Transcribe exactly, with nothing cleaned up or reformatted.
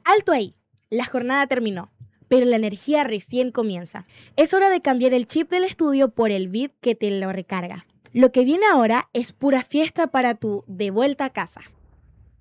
Alto ahí. La jornada terminó, pero la energía recién comienza. Es hora de cambiar el chip del estudio por el beat que te lo recarga. Lo que viene ahora es pura fiesta para tu de vuelta a casa.